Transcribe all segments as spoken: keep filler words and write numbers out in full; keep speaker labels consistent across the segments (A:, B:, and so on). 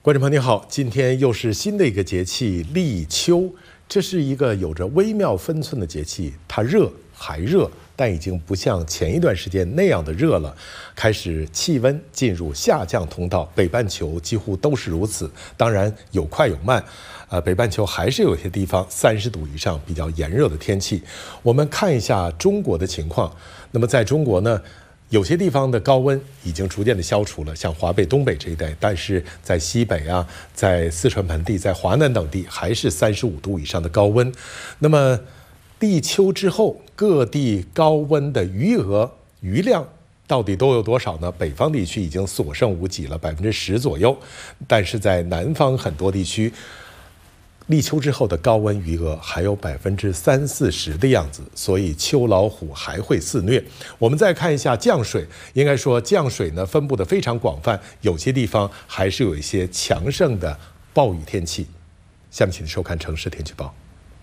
A: 观众朋友您好，今天又是新的一个节气立秋，这是一个有着微妙分寸的节气，它热还热，但已经不像前一段时间那样的热了，开始气温进入下降通道，北半球几乎都是如此，当然有快有慢。呃，北半球还是有些地方三十度以上比较炎热的天气。我们看一下中国的情况，那么在中国呢，有些地方的高温已经逐渐的消除了，像华北、东北这一带，但是在西北啊，在四川盆地、在华南等地，还是三十五度以上的高温。那么立秋之后，各地高温的余额、余量到底都有多少呢？北方地区已经所剩无几了，百分之十左右，但是在南方很多地区，立秋之后的高温余额还有百分之三四十的样子，所以秋老虎还会肆虐。我们再看一下降水，应该说降水呢分布的非常广泛，有些地方还是有一些强盛的暴雨天气。下面请收看城市天气报。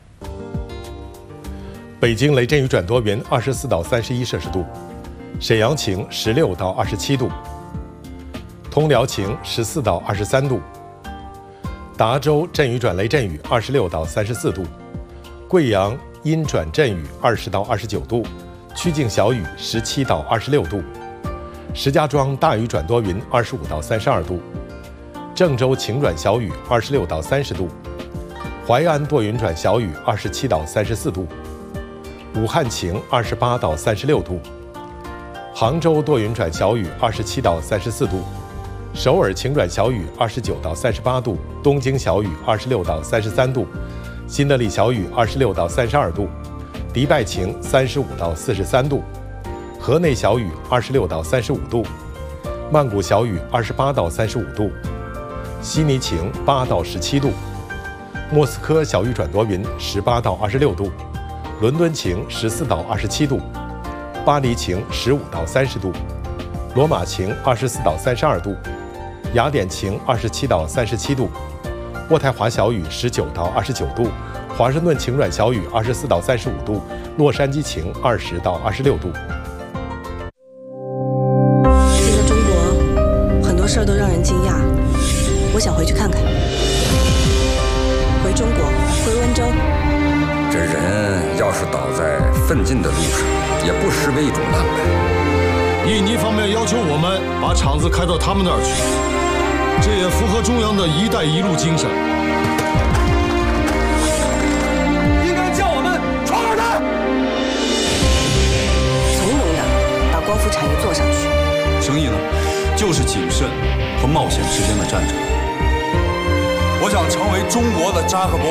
A: 北京雷阵雨转多云，二十四到三十一摄氏度；沈阳晴，十六到二十七度；通辽晴，十四到二十三度。达州阵雨转雷阵雨，二十六到三十四度；贵阳阴转阵雨，二十到二十九度；曲靖小雨，十七到二十六度；石家庄大雨转多云，二十五到三十二度；郑州晴转小雨，二十六到三十度；淮安多云转小雨，二十七到三十四度；武汉晴，二十八到三十六度；杭州多云转小雨，二十七到三十四度；首尔晴转小雨，二十九到三十八度；东京小雨，二十六到三十三度；新德里小雨，二十六到三十二度；迪拜晴，三十五到四十三度；河内小雨，二十六到三十五度；曼谷小雨，二十八到三十五度；悉尼晴，八到十七度；莫斯科小雨转多云，十八到二十六度；伦敦晴，十四到二十七度；巴黎晴，十五到三十度；罗马晴，二十四到三十二度；雅典晴，二十七到三十七度；渥太华小雨，十九到二十九度；华盛顿晴转小雨，二十四到三十五度；洛杉矶晴，二十到二十六度。
B: 现在中国很多事儿都让人惊讶，我想回去看看。回中国，回温州。
C: 这人要是倒在奋进的路上，也不失为一种浪漫。
D: 印尼方面要求我们把厂子开到他们那儿去，这也符合中央的一带一路精神。
E: 应该叫我们闯二蛋，
B: 从容的把光伏产业做上去。
F: 生意呢，就是谨慎和冒险之间的战争。
E: 我想成为中国的扎克伯